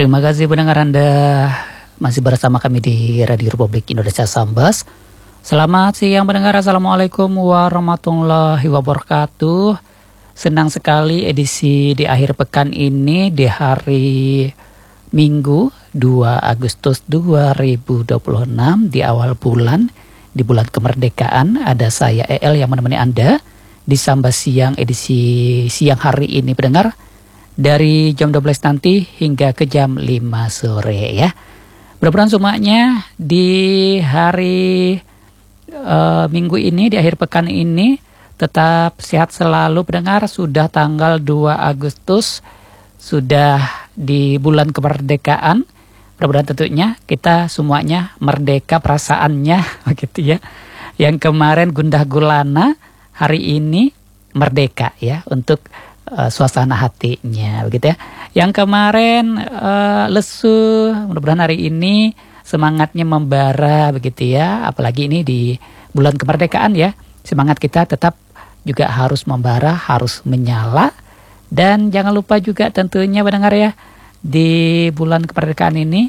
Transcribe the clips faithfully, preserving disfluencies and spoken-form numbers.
Terima kasih pendengar Anda masih bersama kami di Radio Republik Indonesia Sambas. Selamat siang pendengar, Assalamualaikum warahmatullahi wabarakatuh. Senang sekali edisi di akhir pekan ini di hari Minggu dua Agustus dua ribu dua puluh enam di awal bulan, di bulan kemerdekaan. Ada saya E L yang menemani Anda di Sambas Siang edisi siang hari ini pendengar, dari jam dua belas nanti hingga ke jam lima sore ya. Mudah-mudahan semuanya di hari uh, Minggu ini, di akhir pekan ini tetap sehat selalu pendengar. Sudah tanggal dua Agustus, sudah di bulan kemerdekaan. Mudah-mudahan tentunya kita semuanya merdeka perasaannya begitu ya. Yang kemarin gundah gulana, hari ini merdeka ya untuk Uh, suasana hatinya begitu ya. Yang kemarin uh, lesu, mudah-mudahan hari ini semangatnya membara begitu ya. Apalagi ini di bulan kemerdekaan ya, semangat kita tetap juga harus membara, harus menyala. Dan jangan lupa juga tentunya pendengar ya, di bulan kemerdekaan ini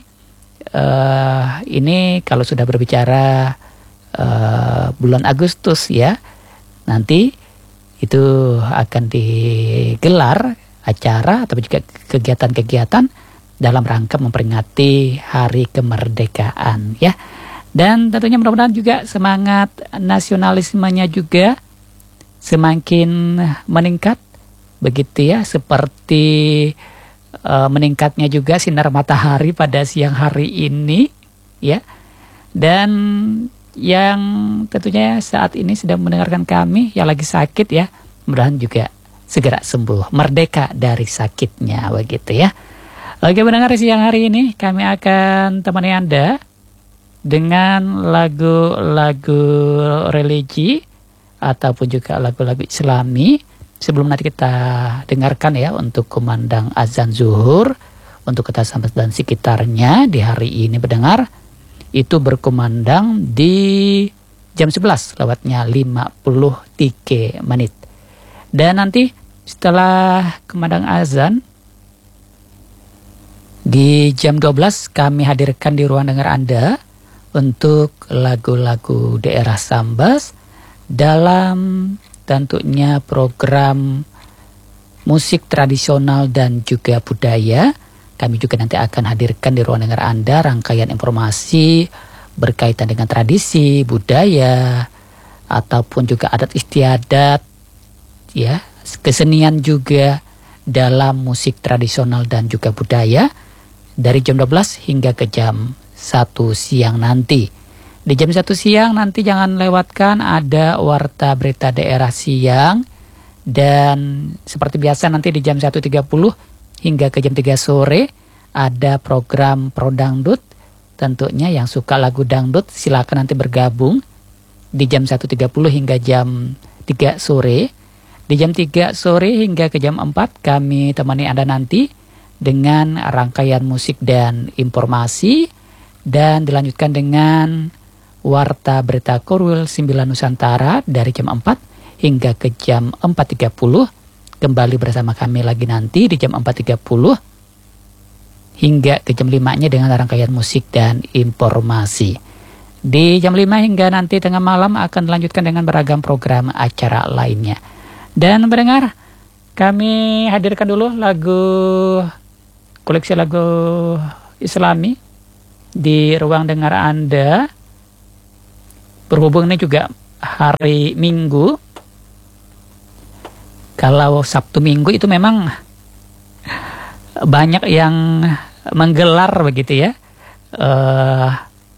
uh, ini kalau sudah berbicara uh, bulan Agustus ya, nanti itu akan digelar acara atau juga kegiatan-kegiatan dalam rangka memperingati hari kemerdekaan ya. Dan tentunya mudah-mudahan juga semangat nasionalismenya juga semakin meningkat begitu ya, seperti uh, meningkatnya juga sinar matahari pada siang hari ini ya. Dan yang tentunya saat ini sedang mendengarkan kami yang lagi sakit ya, mudah-mudahan juga segera sembuh, merdeka dari sakitnya begitu ya. Oke pendengar, siang hari ini kami akan temani Anda dengan lagu-lagu religi ataupun juga lagu-lagu Islami. Sebelum nanti kita dengarkan ya untuk kumandang azan zuhur untuk Kota Sambas dan sekitarnya di hari ini pendengar, itu berkumandang di jam sebelas lewatnya lima puluh tiga menit. Dan nanti setelah kumandang azan di jam dua belas kami hadirkan di ruang dengar Anda untuk lagu-lagu daerah Sambas dalam tentunya program musik tradisional dan juga budaya. Kami juga nanti akan hadirkan di ruang dengar Anda rangkaian informasi berkaitan dengan tradisi, budaya, ataupun juga adat istiadat, ya, kesenian juga dalam musik tradisional dan juga budaya dari jam dua belas hingga ke jam satu siang nanti. Di jam satu siang nanti jangan lewatkan ada warta berita daerah siang, dan seperti biasa nanti di jam satu tiga puluh hingga ke jam tiga sore ada program Pro Dangdut. Tentunya yang suka lagu dangdut silakan nanti bergabung di jam satu tiga puluh hingga jam tiga sore. Di jam tiga sore hingga ke jam empat kami temani Anda nanti dengan rangkaian musik dan informasi, dan dilanjutkan dengan Warta Berita Korwil sembilan Nusantara dari jam empat hingga ke jam empat tiga puluh. Kembali bersama kami lagi nanti di jam empat tiga puluh hingga ke jam lima-nya dengan rangkaian musik dan informasi. Di jam lima hingga nanti tengah malam akan dilanjutkan dengan beragam program acara lainnya. Dan pendengar, kami hadirkan dulu lagu koleksi lagu Islami di ruang dengar Anda. Berhubung ini juga hari Minggu, kalau Sabtu Minggu itu memang banyak yang menggelar begitu ya, uh,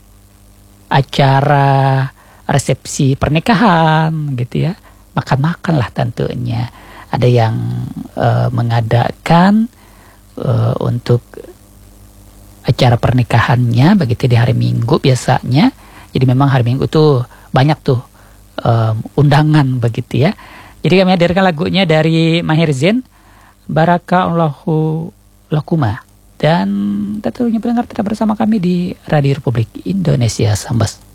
acara resepsi pernikahan gitu ya, makan-makan lah tentunya. Ada yang uh, mengadakan uh, untuk acara pernikahannya begitu di hari Minggu biasanya. Jadi memang hari Minggu tuh banyak tuh um, undangan begitu ya. Jadi kami hadirkan lagunya dari Maher Zain, Barakallahu Lakuma. Dan tentunya pendengar tetap bersama kami di Radio Republik Indonesia Sambas.